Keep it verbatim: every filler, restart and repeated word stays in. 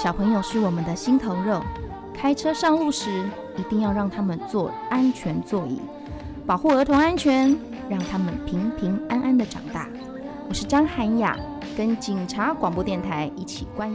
小朋友是我们的心头肉，开车上路时一定要让他们坐安全座椅，保护儿童安全，让他们平平安安的长大。我是张涵雅，跟警察广播电台一起关